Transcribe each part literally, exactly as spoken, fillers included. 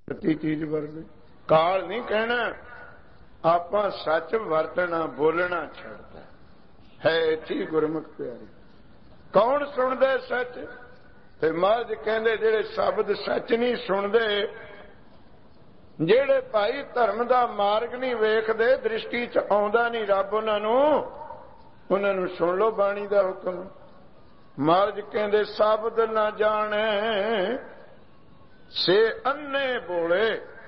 प्रति चीज वरते काल नहीं कहना आपा सच वरतना बोलना छड़ता है इत्थे गुरमुख प्यारे। कौन सुनदे सच? ते महाराज कहंदे जेड़े शब्द सच नहीं सुनदे, जेड़े भाई धर्म दा मार्ग नहीं वेखदे, दृष्टि च आउंदा नहीं रब उन्हां नूं, उन्हां नूं सुन लो बाणी दा हुक्म। महाराज कहंदे शब्द ना जाने से अन्ने बोले।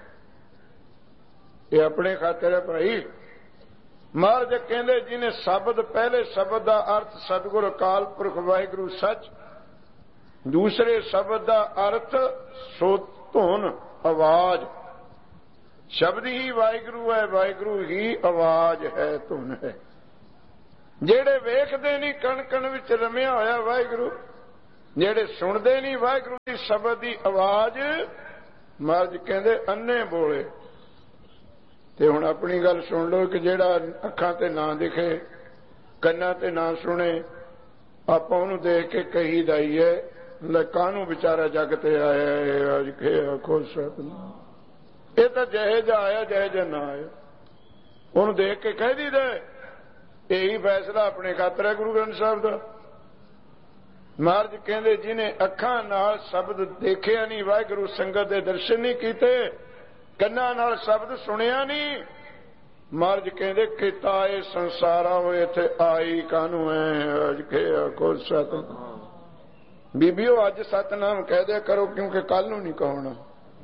ये अपने खातिर है भाई। महाराज कहंदे जिन्हें शब्द पहले शब्द का अर्थ सतगुर अकाल पुरख वाहिगुरु सच, दूसरे शब्द का अर्थ सोत धुन आवाज, शब्द ही वाहिगुरु है, वाहिगुरु ही आवाज है, धुन है। जेड़े वेखदे नहीं कण कण विच रमिया होया वाहिगुरु, जेड़े सुनदे नहीं वाहिगुरु की शब्द की आवाज, महाराज कहंदे अन्ने बोले। ते हुण अपनी गल सुन लो कि जेड़ा अखां ते ना दिखे, कन्नां ते ना सुने, आपां उहनूं देख के कही दा ही है ले कानूं बेचारा जग ते आया है, अज खे आखो सतनाम। ये तो जहे जा आया जहे जा ना आया, उहनूं देख के कह दीदा यही फैसला अपने खातर है गुरु ग्रंथ साहिब दा। महाराज कहंदे जिन्हें अखां नाल शब्द देखिया नहीं, वाहिगुरु संगत दे दर्शन नहीं कीते, कन्नां नाल शब्द सुनिया नहीं, महाराज कहंदे किता ए संसारा होए इत्थे आई कानूं है, अज खे आखो सतनाम। बीबियो अज सतनाम कह दिया करो क्योंकि कल नूं नहीं कहना।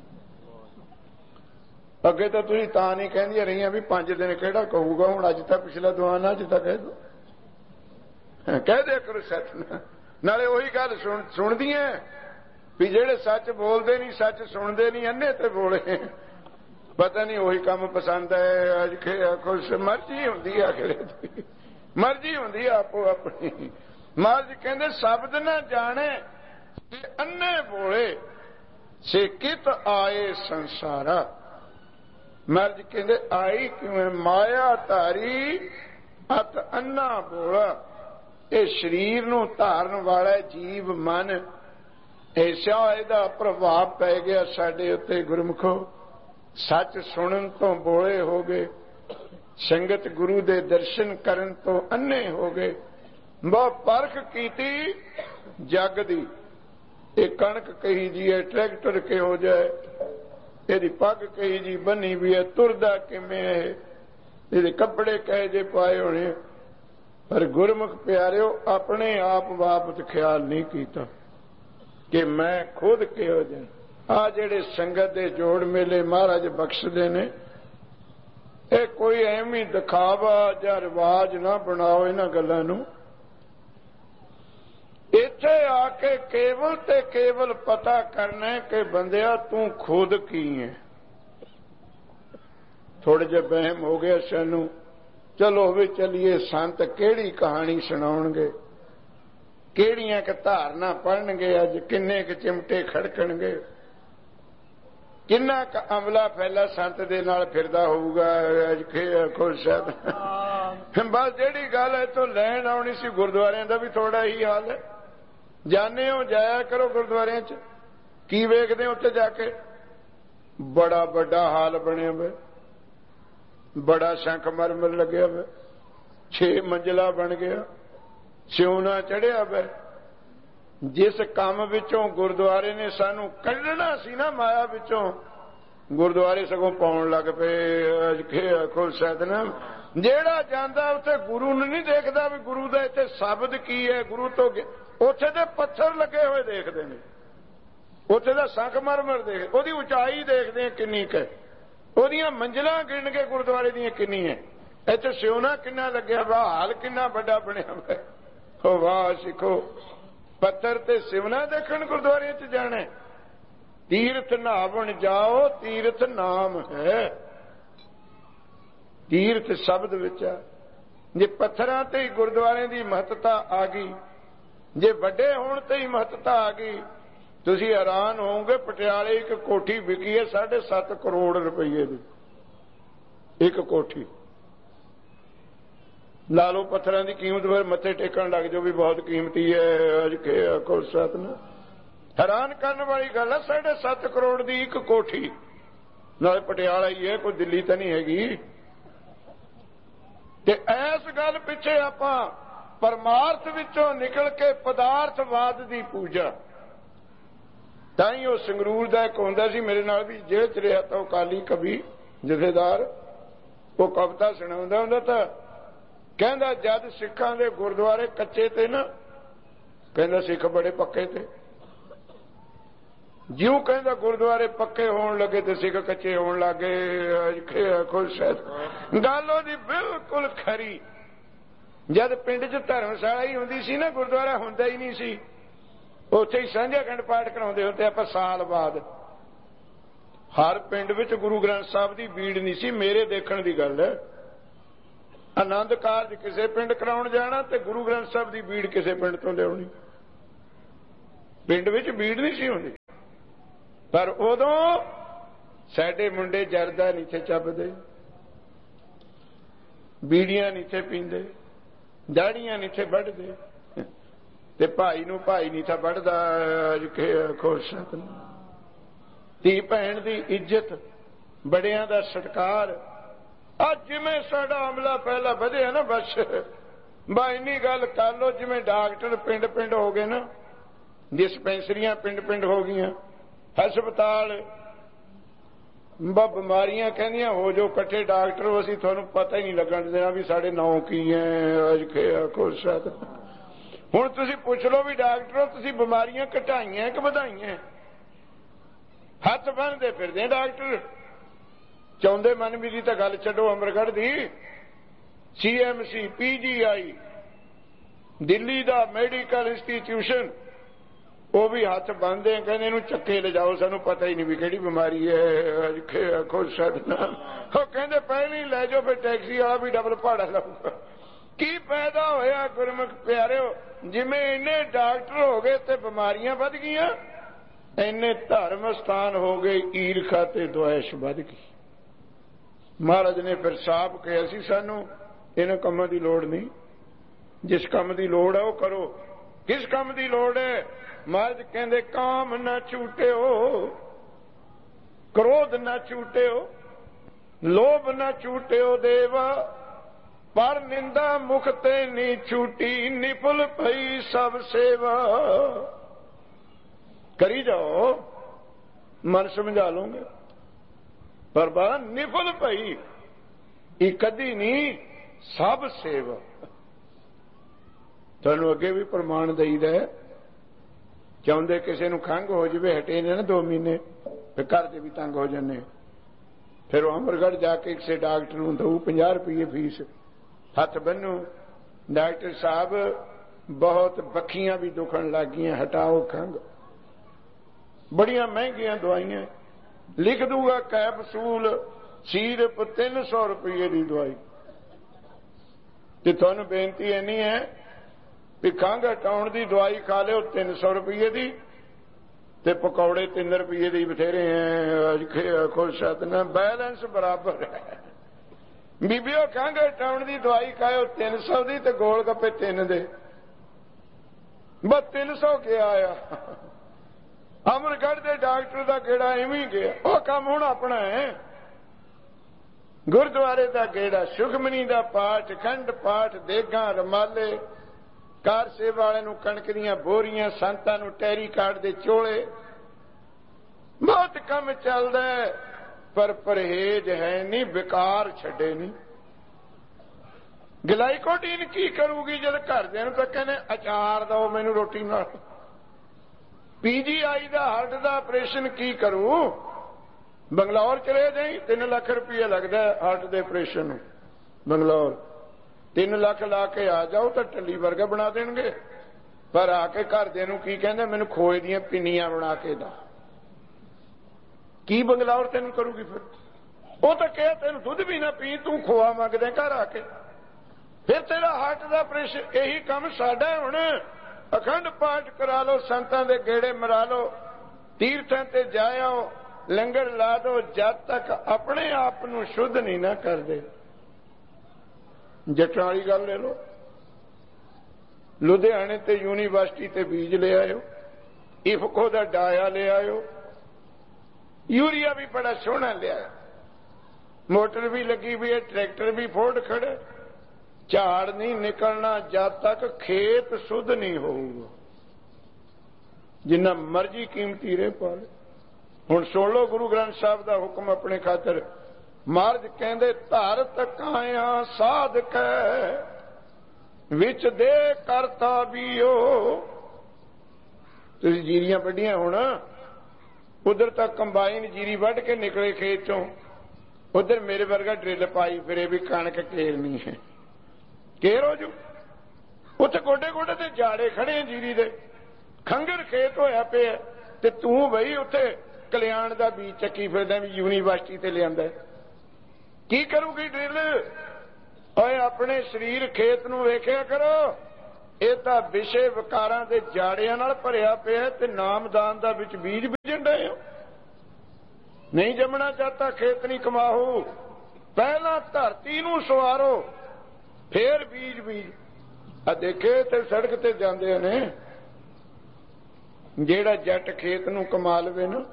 अगे तो तुसीं तां नहीं कहंदियां रहियां भी पांच दिन किहड़ा कहूगा, हुण अज तां पिछला दवाना अज तां कह दो, कह दिया करो सतनाम। नाले उही गल सुन सुनदियां भी जेड़े सच बोलदे नहीं, सच सुनदे नहीं, अन्ने ते बोले पता नहीं उही काम पसंद है, अज खे आखो मर्जी हुंदी है, आखिर मर्जी हुंदी है आपो अपनी। महाराज कहंदे शब्द ना जाने ते अन्ने बोले से कित आए संसारा। महाराज कहंदे आई किवें माया धारी अत अन्ना बोला। ये शरीर नूं धारन वाला जीव मन ऐसा इहदा प्रभाव पै गया साडे उत्ते गुरमुखो, सच सुनन तो बोले हो गए, संगत गुरु दे दर्शन करन तो अन्ने हो गए। बहुत परख कीती जग दी, ये कणक कही जी है ट्रैक्टर के हो जाए, यदि पग कही जी बनी भी है, तुरदा किवें है, यदि कपड़े कहे जे पाए होने, पर गुरमुख प्यारिओ अपने आप बाबत ख्याल नहीं कीता कि मैं खुद किहो जा। आ जेड़े संगत दे जोड़ मेले महाराज बख्शदे ने, ये कोई एवं दिखावा या रिवाज ना बनाओ इन्हां गल्लां नूं। इत्थे आके केवल ते केवल पता करना है कि बंदिया तू खुद की है। थोड़े जे बहम हो गया सानू, चलो वे चलिए संत केड़ी कहानी सुनाउणगे, केड़ियां क धारना पढ़नगे, अज किन्ने क चिमटे खड़कणगे, किन्ना क अमला फैला संत दे नाल फिरदा होऊगा, अज खे आखो शायद बस जेड़ी गल है तो लैण आउणी सी। गुरुद्वारियां दा भी थोड़ा ही हाल है, जाने हो जाया करो गुरुद्वारियां च, की वेखदे उत्थे जाके बड़ा बड़ा हाल बनिया हुआ, बड़ा शंख मरमर लग्या हुआ, छे मंजिला बन गया, सिउना चढ़िया हुआ। जिस काम विचों गुरुद्वारे ने सानू कढ़ना सी ना माया विचों, गुरुद्वारे सगों पाउण लग पे। अज खे आखो सतनाम। जेड़ा जांदा उत्थे गुरु नूं नहीं देखदा भी गुरु दा इत्थे शब्द की है, गुरु तो उत्थे दे पत्थर लगे हुए देखदे ने, उत्थे दा शंख मरमर देख, ओदी उचाई देखदे हैं किन्नी क, ओदियां मंजिलां गिण के गुरुद्वारे दीयां किन्नी है, इत्थे सिउना किन्ना लग्या वा, हाल किन्ना बड़ा बनिया वा। ओ वाह सिखो, पत्थर ते सिवना देखण गुरुद्वारे च जाना। तीर्थ नहावन जाओ, तीर्थ नाम है, तीर्थ शब्द विच आ। जे पत्थरां ते ही गुरुद्वारे दी महत्ता आ गई, जे वड्डे होण ते ही महत्ता आ गई, तुसीं हैरान होवोगे। पटियाले एक कोठी विकी है साढ़े सत्त करोड़ रुपये दी, एक कोठी ला लो। पत्थरां दी कीमत फिर मत्थे टेकण लग जाओ भी बहुत कीमती है। अज के आखो सतनाम, हैरान करने वाली गल है, साढ़े सत्त करोड़ दी एक कोठी नाले पटियाला ही है, कोई दिल्ली तो नहीं हैगी। ते इस गल पिछे आपां परमार्थ विचों निकल के पदार्थवाद की पूजा, ताई वो संगरूर का एक होंदा सी, मेरे नाल भी जेल च रहा था, अकाली कवि जथेदार, वो कविता सुणाउंदा हुंदा था, कहंदा जद सिखां दे गुरुद्वारे कच्चे थे ना, कहंदा सिख बड़े पक्के थे, ज्यों कहंदा गुरुद्वारे पक्के होण लगे ते सिख कच्चे होण लगे। खुश गल ओदी बिल्कुल खरी। जद पिंड च धर्मशाला ही हुंदी सी ना, गुरुद्वारा हुंदा ही नहीं सी, उत्थे ही सांझा खंड पाठ कराउंदे हुंदे आपां साल बाद। हर पिंड विच गुरु ग्रंथ साहिब दी बीड़ नहीं सी, मेरे देखण दी गल है। आनंद कारज किसे पिंड कराउण जाना ते गुरु ग्रंथ साहिब दी बीड़ किसे पिंड तो लियाउणी, पिंड विच बीड़ नहीं सी हुंदी। पर उदों साडे मुंडे जरदा नहीं थे चबदे, बीड़ियां नहीं थे पींदे, दाड़ियां नहीं थे वढ़दे, ते भाई नूं भाई नहीं था वढ़दा। खुश धी भैन दी इज्जत, बड़ियां दा सत्कार, अज जिवें साडा अमला पहला वधिया ना, बस बा इन्नी गल कर लो, जिवें डॉक्टर पिंड पिंड हो गए ना, डिस्पेंसरियां पिंड पिंड हो गईयां, हस्पताल बीमारियां कहंदियां हो जो कट्ठे डॉक्टर, असीं तुहानूं पता ही नहीं लगन देना भी साडे नाम की है। खुश हुण तुसीं पुछ लो भी डॉक्टरों तुसीं बीमारियां घटाइयां कि वधाइयां? हथ बन्नदे फिरदे डॉक्टर, चाहुंदे मन भी दी तां गल छड्डो, अमरगढ़ दी C M C P G आई दिल्ली दा मैडिकल इंस्टीट्यूशन, वो भी हथ बन्नदे कहंदे इहनूं चक्के ले जाओ, सानूं पता ही नहीं भी किहड़ी बीमारी है। खुश वो कहंदे पहले ही लै जाओ, फिर टैक्सी वाला भी डबल भाड़ा लाऊगा। की पैदा होया गुरमुख प्यारिओ, जिवें इन्ने डॉक्टर हो गए ते बीमारियां वध गईयां, इन्ने धर्म स्थान हो गए ईरखा ते द्वेष वध गई। महाराज ने फिर साफ कहा सी सानूं इन्हां कामां दी लोड़ नहीं, जिस काम दी लोड़ है वो करो। किस काम दी लोड़ है? महाराज कहंदे काम न छूटिओ, क्रोध न छूटिओ, लोभ न छूटिओ देवा, पर निंदा मुख ते नी छूटी, निफुल भई सब सेवा। करी जाओ, मन समझा लोगे, पर बार निफुल भई एक कदी नहीं, सब सेवा। तुहानूं अगे भी प्रमाण दईदा है, चाहुंदे किसी नूं खंघ हो जाए, हटे ने ना दो महीने, फिर घर दे भी तंग हो जाने, फिर अमरगढ़ जाके किसी डॉक्टर नूं दऊ पचास रुपये फीस, हथ बन्नू, डॉक्टर साहब बहुत बखियां भी दुखन लग गई, हटाओ खंघ, बड़ियां महंगियां दवाइयां लिख दूगा, कैप्सूल सिर्फ तीन सौ रुपये की दवाई। ते तुहानूं बेनती इन्नी है भी खंघ हटाउण दी दवाई खा लिओ तीन सौ रुपये की, ते पकौड़े तीन रुपये के बथेरे हैं। खुश ना बैलेंस बराबर है। बीबिओ खंघ हटाउण दी दवाई खाओ तीन सौ की, ते गोल गप्पे तीन दे, बस तीन सौ क्या आया। अमरगढ़ के डॉक्टर का गेड़ा इवें गया, वह काम हुण अपना है। गुरुद्वारे का गेड़ा, सुखमनी का पाठ, खंड पाठ, देगां रमाले, कार सेवा वाले नूं कणक दीआं बोरियां, संतां नूं टैरी कार्ड दे चोले, बहुत कम चलदा है, पर परहेज है नहीं, बेकार छड्डे नहीं। ग्लाइकोडीन की करूगी जद घरदिआं नूं तां कहने अचार दो मैनूं रोटी नाल। पीजीआई का हार्ट का ऑपरेशन की करूं, बंगलौर चले जाई, तीन लाख रुपया लगता है हार्ट के ऑपरेशन। बंगलौर तीन लाख ला के आ जाओ तो टली वर्गा बना देंगे, पर आके घरदिआं नूं की कहंदे मैनूं खोए दीआं पिन्नियां बना के दा। की बंगलौर तेन करूगी? फिर वो तो कह तेन दुध भी ना पी, तू खोआ मंगदे घर आके, फिर तेरा हार्ट का ऑपरेशन। यही काम साडा हुण, अखंड पाठ करा लो, संतां दे गेड़े मरा लो, तीर्थां ते जाओ, लंगर ला दो, जब तक अपने आप नूं शुद्ध नहीं ना करदे। जट्टां वाली गल ले लो, लुधियाने ते यूनीवर्सिटी ते बीज ले आयो, इफको दा डाया ले आयो, यूरिया भी बड़ा सोहना लिया, मोटर भी लगी हुई है, ट्रैक्टर भी फोर्ड खड़े, झाड़ नहीं निकलना जब तक खेत शुद्ध नहीं होगा, जिन्ना मर्जी कीमती रे पाले। हुण सुन लो गुरु ग्रंथ साहब का हुक्म अपने खातर। महाराज कहंदे धर तकाया साधक विच दे करता बीओ। तुसीं जीरियां वड्डियां हुण, उधर तक कंबाइन जीरी वढ़ के निकले खेत चों, उधर मेरे वर्गा ड्रिल पाई फिरे भी कणक केरनी है, केर हो जू। उत्थे गोडे गोडे ते जाड़े खड़े जीरी दे, खंगर खेत होया पिया ते तूं बई उत्थे कल्याण दा बीज चक्की फिरदा भी यूनीवर्सिटी ते लिआंदा। की करूगी ड्रिल? ओए अपने शरीर खेत नूं वेखिया करो, ਇਹ ਤਾਂ ਵਿਸ਼ੇ ਵਿਕਾਰਾਂ ਦੇ ਜਾੜਿਆਂ ਨਾਲ ਭਰਿਆ ਪਿਆ ਤੇ ਨਾਮਦਾਨ ਦਾ ਵਿੱਚ ਬੀਜ ਬੀਜਣ ਡਏ ਹੋ। ਨਹੀਂ ਜੰਮਣਾ ਚਾਹਤਾ ਖੇਤ ਨਹੀਂ ਕਮਾਹੂ, ਪਹਿਲਾਂ ਧਰਤੀ ਨੂੰ ਸਵਾਰੋ ਫੇਰ ਬੀਜ ਬੀਜ। ਆ ਦੇਖੇ ਤੇ ਸੜਕ ਤੇ ਜਾਂਦੇ ਨੇ, ਜਿਹੜਾ ਜੱਟ ਖੇਤ ਨੂੰ ਕਮਾ ਲਵੇ ਨਾ,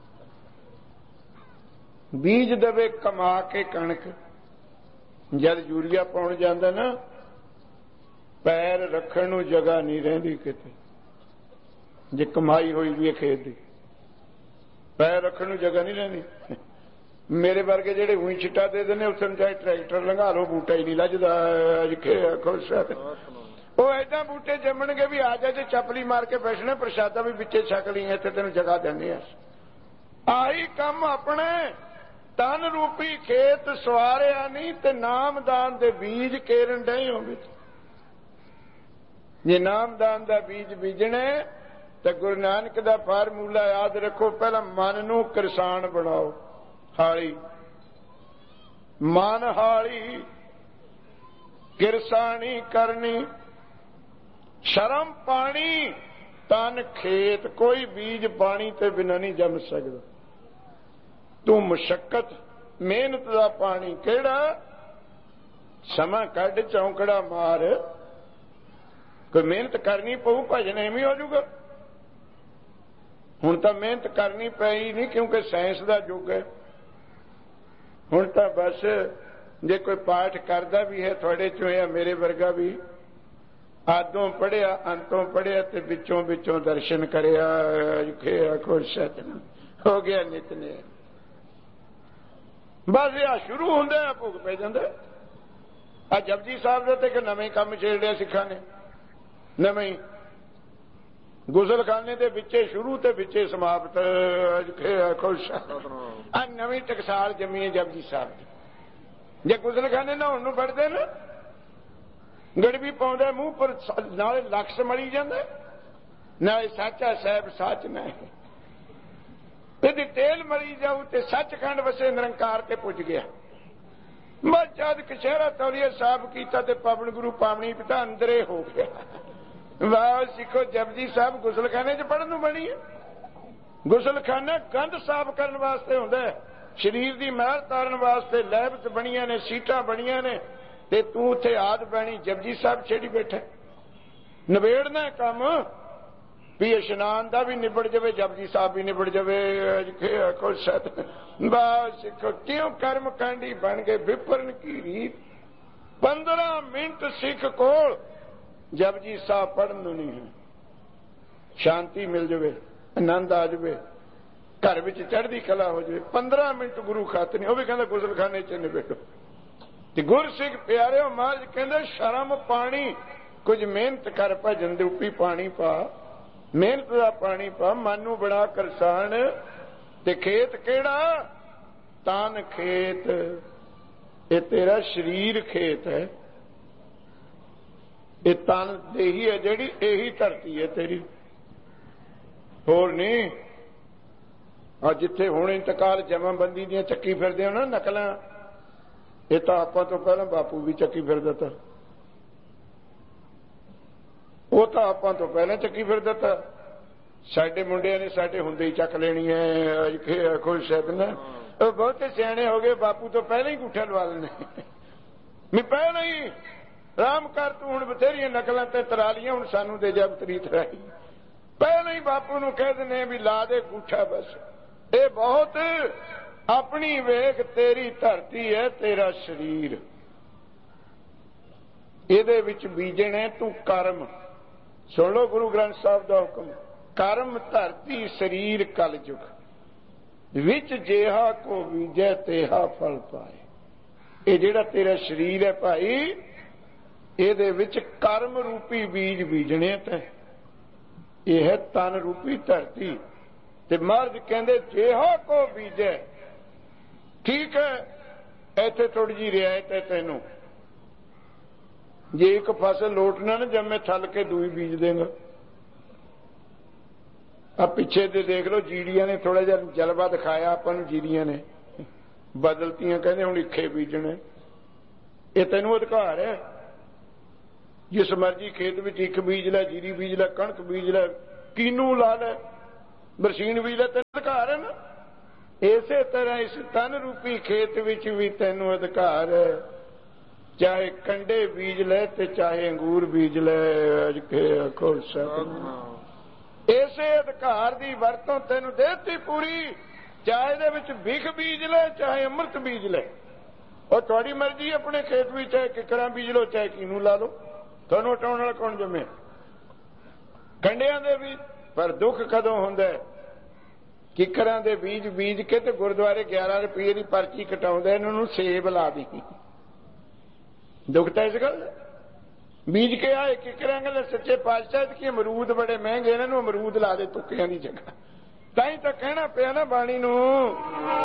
ਬੀਜ ਦੇਵੇ ਕਮਾ ਕੇ ਕਣਕ, ਜਦ ਯੂਰੀਆ ਪਾਉਣ ਜਾਂਦਾ ਨਾ, पैर रखण नूं जगह नहीं रहिंदी किते। जे कमाई हुई भी है खेत की, पैर रखण नूं जगह नहीं रहिंदी। मेरे वर्गे जेड़े उई छिट्टा दे देने, उस चाहे ट्रैक्टर लंघा लो बूटा ही नहीं लजदा। खुश वो ऐसा बूटे जमणगे भी आ जाए चपली मार के बैठने, प्रसादा भी पिछे छक ली, इत्थे तैनूं जगह देने। आई कम अपने तन रूपी खेत सवारिया नहीं ते नामदान दे बीज केरन डए हो। जे नामदान का बीज बीजने तो गुरु नानक का फार्मूला याद रखो, पहला मन नूं किरसान बनाओ, हाली मन हाली किरसानी करनी, शर्म पानी तन खेत। कोई बीज पानी ते बिना नहीं जम सकता। तू मुशक्कत मेहनत का पानी केड़ा, समा कढ़ चौंकड़ा मार, कोई मेहनत करनी पऊ, भजन एवं हो जाऊगा। हुण तां मेहनत करनी पई नहीं, क्योंकि साइंस का युग है। हुण तां बस जे कोई पाठ करता भी है थोड़े चों या मेरे वर्गा भी, आदों पढ़िया अंतों पढ़िया ते विचों विचों दर्शन करिया, खुश हो गया नितने। बस यह शुरू होंदा भुग पै जांदा। आ जपजी साहब दे ते नवें काम छेड़िया सिखां ने, नवें गुसलखाने के विचे शुरू ते विचे समाप्त। खुश आ नवीं टकसाल जमी है जपजी साहब की। जे गुसलखाने नहाउण नूं फड़दे न, गड़बी पाउंदा मूंह पर, नाले लक्स मली जांदा, नाले साचा साहिब सच ना है, ते तेल मरी जाऊ ते सचखंड वसे निरंकार ते पुज गया। बस जद कशहरा तौलिया साहब कीता ते पावन गुरु पावनी पिता अंदरे हो गया। वाह सिखो, जपजी साहब गुसलखाने च पढ़न नूं बनी है। गुसलखाना गंद साफ करने वास्ते होंदा है, शरीर की महल तारन वास्ते लैब च बणियां ने, सीटां बणियां ने, ते तू उत्थे आद पैनी जपजी साहब छेड़ी बैठा। नवेड़ना काम भी इशनान का भी निबड़ जाए, जपजी साहब भी निबड़ जाए। खुश वाह सिखो, क्यों कर्म कांडी बन गए विपरन की रीत। पंद्रह मिनट सिख कोल जपजी साहब पढ़न नहीं है, शांति मिल जाए, आनंद आ जाए, घर में चढ़ती कला हो जाए। पंद्रह मिनट गुरु खातर नहीं, वह भी कहता गुसलखाने च निबेड़ो। गुर सिख प्यारे महाराज कहते शर्म पानी, कुछ मेहनत कर भजन रूपी पानी पा, मेहनत का पानी पा, मन नूं बड़ा करसान। ते खेत केड़ा, तन खेत, ये तेरा शरीर खेत है, ये तन देही है जेड़ी, यही धरती है तेरी, होर नहीं। और जिथे हुण इंतकाल जमाबंदी दी चक्की फिरदे हो ना नकलां, ये तो आपां तो पहला बापू भी चक्की फिरदा था, वो तो आपां तो पहले चक्की फिरदा था। साडे मुंडियां ने साडे हुंदे ही चक लेनी है। खुश है ना, बहुते सियाणे हो गए, बापू तो पहले ही गुठा लवा लेने। मैं पहले ही राम कर, तू हुण बथेरियां नकलां ते तरालियां, हुण सानू दे जा तरी तराई। पहले ही बापू नूं कह दिंदे भी ला दे गुठा, बस ਇਹ ਬਹੁਤ ਆਪਣੀ ਵੇਖ ਤੇਰੀ ਧਰਤੀ ਹੈ, ਤੇਰਾ ਸਰੀਰ, ਇਹਦੇ ਵਿੱਚ ਬੀਜਣੇ ਤੂੰ ਕਰਮ। ਸੁਣ ਲੋ ਗੁਰੂ ਗ੍ਰੰਥ ਸਾਹਿਬ ਦਾ ਹੁਕਮ, ਕਰਮ ਧਰਤੀ ਸਰੀਰ ਕਲਯੁਗ, ਵਿੱਚ ਜਿਹਾ ਕੋ ਬੀਜੈ ਤੇਹਾ ਫਲ ਪਾਏ। ਇਹ ਜਿਹੜਾ ਤੇਰਾ ਸਰੀਰ ਹੈ ਭਾਈ, ਇਹਦੇ ਵਿੱਚ ਕਰਮ ਰੂਪੀ ਬੀਜ ਬੀਜਣੇ ਤੈਂ। ਇਹ ਹੈ ਤਨ ਰੂਪੀ ਧਰਤੀ। ਤੇ ਮਹਾਰਾਜ ਕਹਿੰਦੇ ਜਿਹਾ ਕੋ ਬੀਜੈ। ਠੀਕ ਹੈ, ਇੱਥੇ ਥੋੜੀ ਜਿਹੀ ਰਿਆਇਤ ਹੈ ਤੈਨੂੰ, ਜੇ ਇੱਕ ਫਸਲ ਲੋਟਣਾ ਨਾ ਜੰਮੇ ਥੱਲ ਕੇ ਦੂਈ ਬੀਜ ਦੇਗਾ। ਆ ਪਿੱਛੇ ਦੇ ਦੇਖ ਲਓ, ਜੀੜੀਆਂ ਨੇ ਥੋੜਾ ਜਿਹਾ ਜਲਵਾ ਦਿਖਾਇਆ ਆਪਾਂ ਨੂੰ, ਜੀੜੀਆਂ ਨੇ ਬਦਲਤੀਆਂ, ਕਹਿੰਦੇ ਹੁਣ ਇੱਖੇ ਬੀਜਣੇ। ਇਹ ਤੈਨੂੰ ਅਧਿਕਾਰ ਹੈ, ਜਿਸ ਮਰਜੀ ਖੇਤ ਵਿੱਚ ਇੱਕ ਬੀਜ ਲੈ, ਜੀਰੀ ਬੀਜ ਲੈ, ਕਣਕ ਬੀਜ ਲੈ, ਕੀਨੂ ਲਾ ਲੈ, ਬਰਸੀਨ ਬੀਜ ਲੈ, ਤੈਨੂੰ ਅਧਿਕਾਰ ਹੈ ਨਾ। ਇਸੇ ਤਰ੍ਹਾਂ ਇਸ ਤਨ ਰੂਪੀ ਖੇਤ ਵਿੱਚ ਵੀ ਤੈਨੂੰ ਅਧਿਕਾਰ ਹੈ, ਚਾਹੇ ਕੰਡੇ ਬੀਜ ਲੈ ਤੇ ਚਾਹੇ ਅੰਗੂਰ ਬੀਜ ਲੈ। ਅਜ ਕੇ ਆਖੋ ਸਤਿਨਾਮ। ਇਸੇ ਅਧਿਕਾਰ ਦੀ ਵਰਤੋਂ ਤੈਨੂੰ ਦੇਤੀ ਪੂਰੀ, ਚਾਹੇ ਇਹਦੇ ਵਿੱਚ ਭਿਖ ਬੀਜ ਲੈ ਚਾਹੇ ਅੰਮ੍ਰਿਤ ਬੀਜ ਲੈ। ਉਹ ਤੁਹਾਡੀ ਮਰਜ਼ੀ, ਆਪਣੇ ਖੇਤ ਵਿੱਚ ਚਾਹੇ ਕਿਕਰਾਂ ਬੀਜ ਲਓ ਚਾਹੇ ਕੀਨੂ ਲਾ ਲਓ, ਤੁਹਾਨੂੰ ਹਟਾਉਣ ਵਾਲਾ ਕੌਣ ਜੰਮੇ। ਕੰਡਿਆਂ ਦੇ ਵੀ ਪਰ ਦੁੱਖ ਕਦੋਂ ਹੁੰਦਾ, ਕਿਕਰਾਂ ਦੇ ਬੀਜ ਬੀਜ ਕੇ ਤੇ ਗੁਰਦੁਆਰੇ ਗਿਆਰਾਂ ਰੁਪਏ ਦੀ ਪਰਚੀ ਕਟਾਉਂਦਾ, ਇਹਨਾਂ ਨੂੰ ਸੇਬ ਲਾ ਦੀ। ਦੁੱਖ ਤਾਂ ਇਸ ਗੱਲ, ਬੀਜ ਕੇ ਆਏ ਕਿਕਰਾਂ ਗੱਲ ਸੱਚੇ ਪਾਤਸ਼ਾਹ ਕੀ ਅਮਰੂਦ ਬੜੇ ਮਹਿੰਗੇ, ਇਹਨਾਂ ਨੂੰ ਅਮਰੂਦ ਲਾ ਦੇ ਤੁੱਕਿਆਂ ਦੀ ਜਗ੍ਹਾ। ਤਾਂ ਹੀ ਤਾਂ ਕਹਿਣਾ ਪਿਆ ਨਾ ਬਾਣੀ ਨੂੰ,